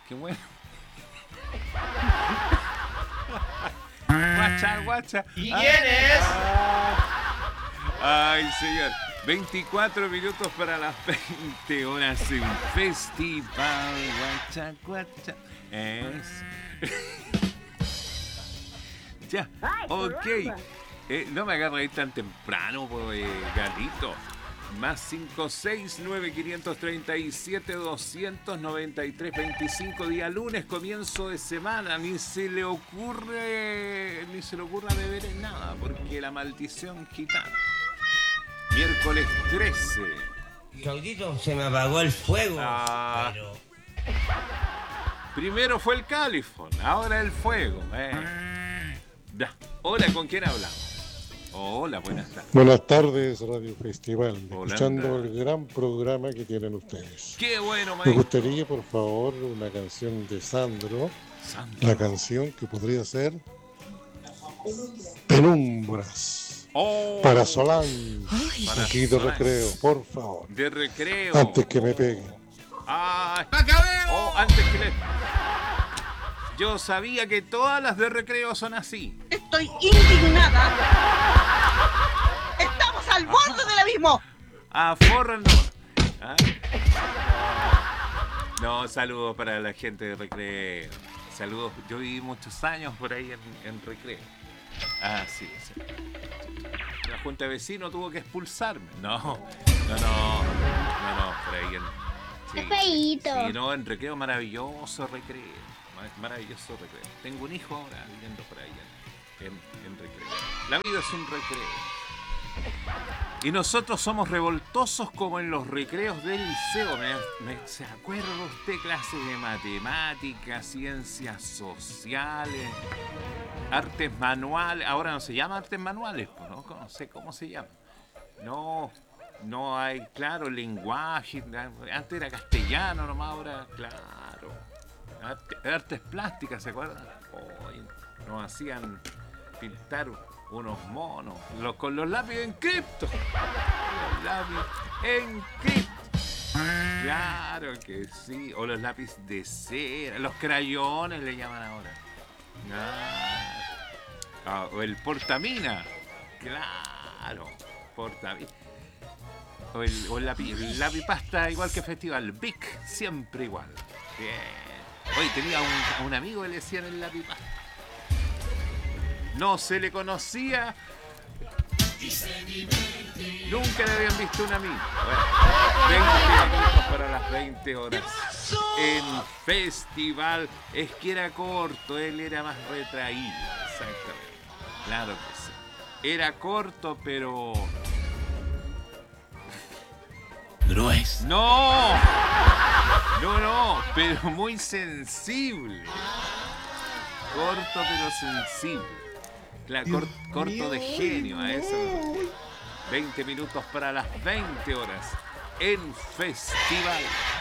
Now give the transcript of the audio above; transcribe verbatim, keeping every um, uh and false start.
Qué bueno. Guacha, guacha. ¿Y quién es? Ay, señor. veinticuatro minutos para las veinte horas en Festival Guacha, guacha. Es. Ya, ok. Eh, no me agarra ahí tan temprano, pues, eh, gatito. Más cinco seis nueve cinco tres siete dos nueve tres veinticinco, día lunes, comienzo de semana. Ni se le ocurre, ni se le ocurra beber en nada, porque la maldición gitana. Miércoles trece. Claudito, se me apagó el fuego. Ah, pero... Primero fue el califón, ahora el fuego. Eh. Ya. Hola, ¿con quién hablamos? Hola, buenas tardes. Buenas tardes, Radio Festival. Hola, Escuchando anda. el gran programa que tienen ustedes. Qué bueno, Me maestro. gustaría, por favor, una canción de Sandro. Sandro. La canción que podría ser Penumbras. Oh, Para Solán. para Aquí de Solán. recreo, por favor. De recreo. Antes que me peguen. Ah, oh, antes que le... Yo sabía que todas las de recreo son así. Estoy indignada. Estamos al borde del abismo. Aforran nomás. ¿Ah? No, saludos para la gente de recreo. Saludos. Yo viví muchos años por ahí en, en recreo. Ah, sí, sí. La junta de vecinos tuvo que expulsarme. No, no, no. No, no, por ahí en... Sí, Qué feíto. sí, no, en recreo, maravilloso recreo. Maravilloso recreo. Tengo un hijo ahora viviendo por ahí en, en recreo. La vida es un recreo. Y nosotros somos revoltosos como en los recreos del liceo. ¿Me, me, ¿Se acuerda usted? Clases de matemáticas, ciencias sociales, artes manuales. Ahora no se llama artes manuales, pues, ¿no? No sé cómo se llama. No, no hay, claro, lenguaje. Antes era castellano nomás, ahora, claro. Artes plásticas, ¿se acuerdan? Oh, nos hacían pintar unos monos los, con los lápices en cripto. Los lápices en cripto. Claro que sí. O los lápices de cera. Los crayones le llaman ahora. Ah, o el portamina. Claro. Portamina. O el, o el lápiz, el lápiz pasta igual que Festival. Bic, siempre igual. Bien. Hoy tenía un, un amigo que le decían el lápiz pasta. No se le conocía. Nunca le habían visto un amigo. Bueno, veinte minutos para las veinte horas. En Festival. Es que era corto, él era más retraído. Exactamente. Claro que sí. Era corto, pero... Grueso. ¡No! No, no, pero muy sensible. Corto pero sensible. Claro, cor, corto de genio a eso. veinte minutos para las veinte horas en Festival.